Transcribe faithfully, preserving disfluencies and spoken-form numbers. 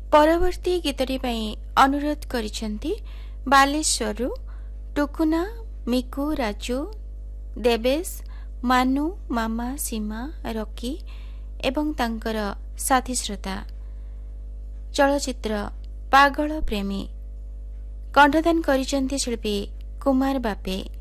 ପରବର୍ତ୍ତୀ ଗୀତଟି ପାଇଁ ଅନୁରୋଧ କରିଛନ୍ତି ବାଲେଶ୍ୱରରୁ ଟୁକୁନା, ମିକୁ, ରାଜୁ, ଦେବେଶ, ମାନୁ, ମାମା, ସୀମା, ରକି ଏବଂ ତାଙ୍କର ସାଥୀ ଶ୍ରୋତା। ଚଳଚ୍ଚିତ୍ର ପାଗଳ ପ୍ରେମୀ। କଣ୍ଠଦାନ କରିଛନ୍ତି ଶିଳ୍ପୀ କୁମାର ବାପେ।